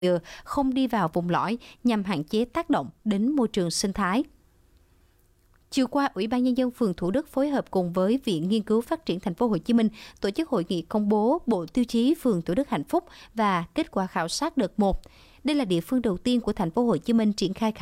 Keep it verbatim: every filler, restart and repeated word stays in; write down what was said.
không đi vào vùng lõi nhằm hạn chế tác động đến môi trường sinh thái. Chiều qua, Ủy ban Nhân dân phường Thủ Đức phối hợp cùng với Viện Nghiên cứu Phát triển Thành phố Hồ Chí Minh tổ chức hội nghị công bố Bộ Tiêu chí phường Thủ Đức hạnh phúc và kết quả khảo sát đợt một. Đây là địa phương đầu tiên của Thành phố Hồ Chí Minh triển khai khảo